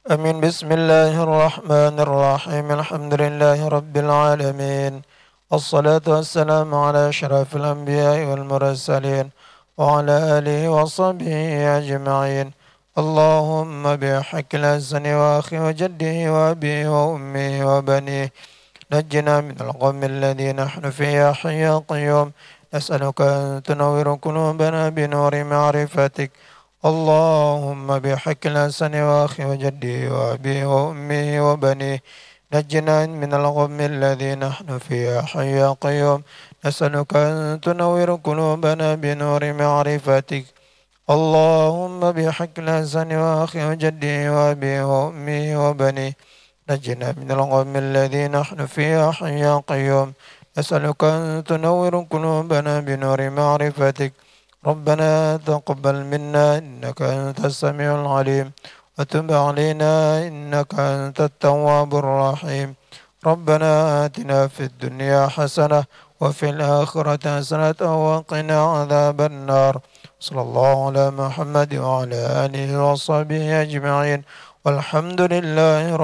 أمين. بسم الله الرحمن الرحيم. الحمد لله رب العالمين، الصلاة والسلام على أشرف الأنبياء والمرسلين وعلى آله وصحبه أجمعين. اللهم بحق الحسن وأخي وجده وأبيه وأمه وبنيه نجنا من الغم الذي نحن فيه حي يا قيوم. نسألك أن تنور قلوبنا بنور معرفتك. اللهم بحق الحسن وأخي وجدي وأبي وأمي وبنيه نجنا من الغم الذي نحن فيه حي يا قيوم. نسألك أن تنور قلوبنا بنور معرفتك. اللهم بحق الحسن وأخي وجدي وأبي وأمي وبنيه نجنا من الغم الذي نحن فيه حي يا قيوم. نسألك أن تنور قلوبنا بنور معرفتك. ربنا تقبل منا إنك أنت السميع العليم، وتب علينا إنك أنت التواب الرحيم. ربنا آتنا في الدنيا حسنة وفي الآخرة حسنة وقنا عذاب النار. صلى الله على محمد وعلى آله وصحبه أجمعين، والحمد لله رب